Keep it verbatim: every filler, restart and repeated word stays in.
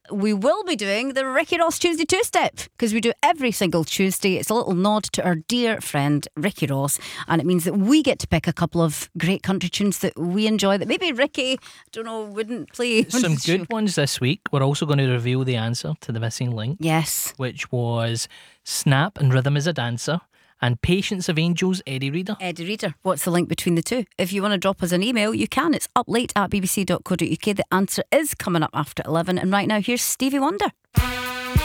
we will be doing the Ricky Ross Tuesday Two-Step, because we do every single Tuesday. It's a little nod to our dear friend Ricky Ross, and it means that we get to pick a couple of great country tunes that we enjoy that maybe Ricky, I don't know, wouldn't play. Some good ones this week. We're also going to reveal the answer to the missing link. Yes. Which was Snap and Rhythm is a Dancer and Patience of Angels, Eddie Reader. Eddie Reader. What's the link between the two? If you want to drop us an email, you can. It's up late at b b c dot co dot u k. The answer is coming up after eleven. And right now, here's Stevie Wonder.